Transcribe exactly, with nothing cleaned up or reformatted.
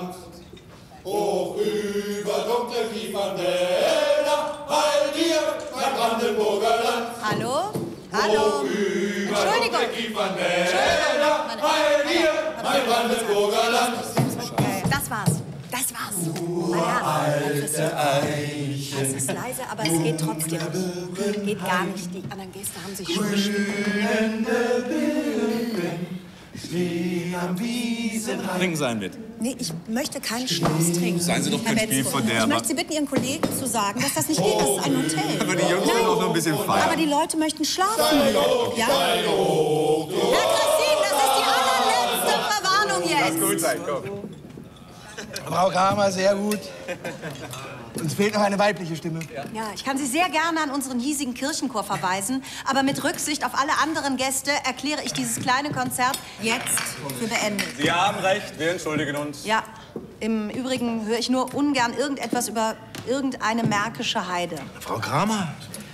Land. Hoch über dunkle Kiefernwälder, heil dir, mein Brandenburger Land. Hallo? Hallo? Hoch über Entschuldigung. dunkle Kiefernwälder, heil dir, mein Brandenburger Land. Das war's. Das war's. Uralte Eichen. Es ist leise, aber es geht trotzdem nicht. Geht gar nicht. Die anderen Gäste haben sich schon Blühende Birken stehen am Wiesenrand. Trinken Sie einen mit. Nee, ich möchte keinen Schnaps trinken. Seien Sie doch Herr kein Wetzko. Spielverderber. Ich möchte Sie bitten, Ihren Kollegen zu sagen, dass das nicht geht. Das ist ein Hotel. Aber die Jungs wollen auch noch ein bisschen feiern. Aber die Leute möchten schlafen. Steine hoch, Ja? Steine hoch, du Herr Christine, das ist die allerletzte Verwarnung jetzt. Lass gut sein, komm. Frau Kramer, sehr gut. Uns fehlt noch eine weibliche Stimme. Ja, ich kann Sie sehr gerne an unseren hiesigen Kirchenchor verweisen, aber mit Rücksicht auf alle anderen Gäste erkläre ich dieses kleine Konzert jetzt für beendet. Sie haben recht, wir entschuldigen uns. Ja, im Übrigen höre ich nur ungern irgendetwas über irgendeine märkische Heide. Frau Kramer,